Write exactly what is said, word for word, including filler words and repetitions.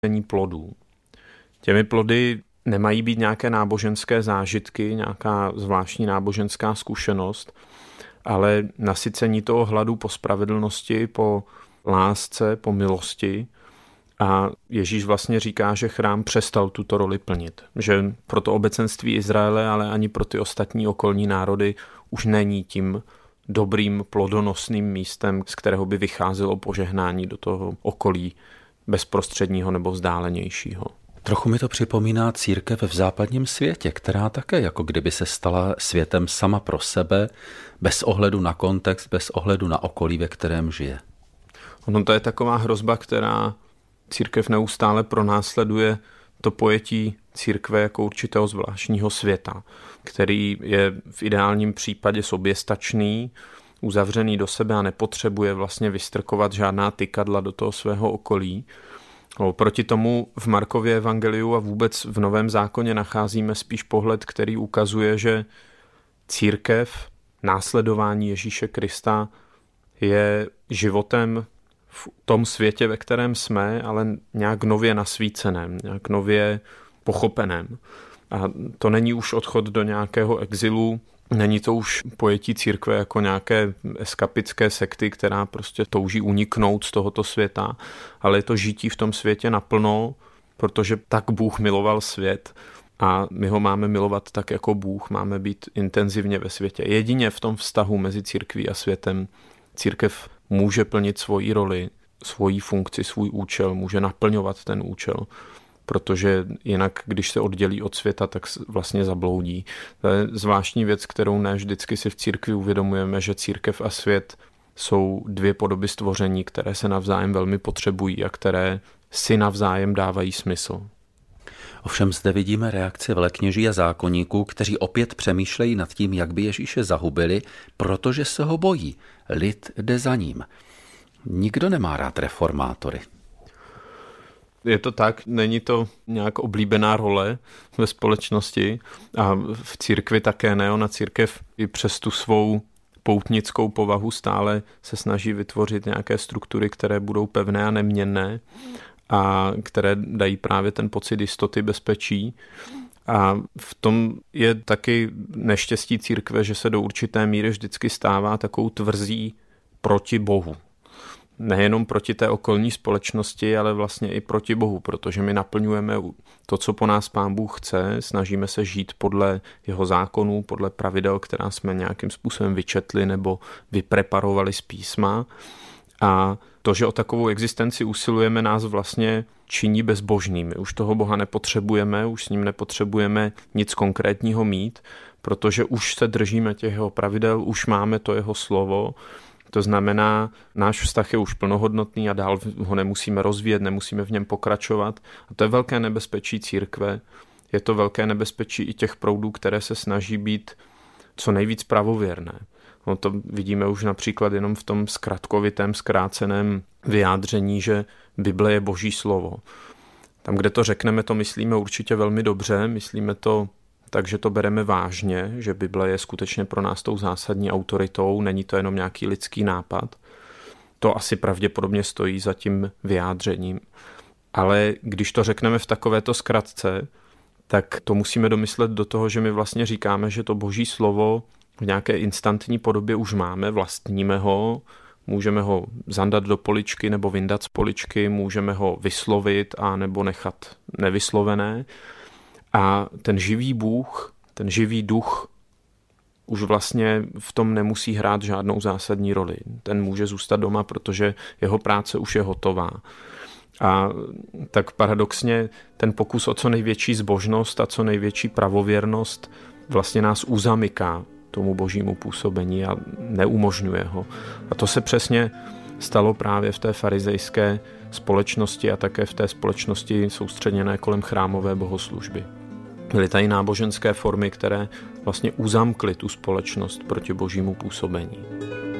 nasycení plodů. Těmi plody nemají být nějaké náboženské zážitky, nějaká zvláštní náboženská zkušenost, ale nasycení toho hladu po spravedlnosti, po lásce, po milosti. A Ježíš vlastně říká, že chrám přestal tuto roli plnit. Že pro to obecenství Izraele, ale ani pro ty ostatní okolní národy už není tím dobrým plodonosným místem, z kterého by vycházelo požehnání do toho okolí bezprostředního nebo vzdálenějšího. Trochu mi to připomíná církev v západním světě, která také jako kdyby se stala světem sama pro sebe, bez ohledu na kontext, bez ohledu na okolí, ve kterém žije. Ono to je taková hrozba, která církev neustále pronásleduje to pojetí církve jako určitého zvláštního světa, který je v ideálním případě soběstačný, uzavřený do sebe a nepotřebuje vlastně vystrkovat žádná tykadla do toho svého okolí. Proti tomu v Markově evangeliu a vůbec v Novém zákoně nacházíme spíš pohled, který ukazuje, že církev, následování Ježíše Krista je životem v tom světě, ve kterém jsme, ale nějak nově nasvíceném, nějak nově pochopeném. A to není už odchod do nějakého exilu, není to už pojetí církve jako nějaké eskapické sekty, která prostě touží uniknout z tohoto světa, ale je to žití v tom světě naplno, protože tak Bůh miloval svět a my ho máme milovat tak jako Bůh, máme být intenzivně ve světě. Jedině v tom vztahu mezi církví a světem církev může plnit svoji roli, svoji funkci, svůj účel, může naplňovat ten účel, protože jinak, když se oddělí od světa, tak vlastně zabloudí. To je zvláštní věc, kterou ne vždycky si v církvi uvědomujeme, že církev a svět jsou dvě podoby stvoření, které se navzájem velmi potřebují a které si navzájem dávají smysl. Ovšem zde vidíme reakci velekněží a zákonníků, kteří opět přemýšlejí nad tím, jak by Ježíše zahubili, protože se ho bojí. Lid jde za ním. Nikdo nemá rád reformátory. Je to tak, není to nějak oblíbená role ve společnosti a v církvi také ne. Ona církev i přes tu svou poutnickou povahu stále se snaží vytvořit nějaké struktury, které budou pevné a neměnné a které dají právě ten pocit jistoty, bezpečí. A v tom je taky neštěstí církve, že se do určité míry vždycky stává takovou tvrzí proti Bohu. Nejenom proti té okolní společnosti, ale vlastně i proti Bohu, protože my naplňujeme to, co po nás Pán Bůh chce, snažíme se žít podle jeho zákonů, podle pravidel, která jsme nějakým způsobem vyčetli nebo vypreparovali z písma. A to, že o takovou existenci usilujeme, nás vlastně činí bezbožnými. Už toho Boha nepotřebujeme, už s ním nepotřebujeme nic konkrétního mít, protože už se držíme těch jeho pravidel, už máme to jeho slovo. To znamená, náš vztah je už plnohodnotný a dál ho nemusíme rozvíjet, nemusíme v něm pokračovat. A to je velké nebezpečí církve. Je to velké nebezpečí i těch proudů, které se snaží být co nejvíc pravověrné. No to vidíme už například jenom v tom zkratkovitém, zkráceném vyjádření, že Bible je Boží slovo. Tam, kde to řekneme, to myslíme určitě velmi dobře, myslíme to takže to bereme vážně, že Bible je skutečně pro nás tou zásadní autoritou, není to jenom nějaký lidský nápad. To asi pravděpodobně stojí za tím vyjádřením. Ale když to řekneme v takovéto zkratce, tak to musíme domyslet do toho, že my vlastně říkáme, že to Boží slovo v nějaké instantní podobě už máme, vlastníme ho, můžeme ho zandat do poličky nebo vyndat z poličky, můžeme ho vyslovit a nebo nechat nevyslovené. A ten živý Bůh, ten živý duch už vlastně v tom nemusí hrát žádnou zásadní roli. Ten může zůstat doma, protože jeho práce už je hotová. A tak paradoxně ten pokus o co největší zbožnost a co největší pravověrnost vlastně nás uzamyká tomu božímu působení a neumožňuje ho. A to se přesně stalo právě v té farizejské společnosti a také v té společnosti soustředěné kolem chrámové bohoslužby. Byly tady náboženské formy, které vlastně uzamkly tu společnost proti božímu působení.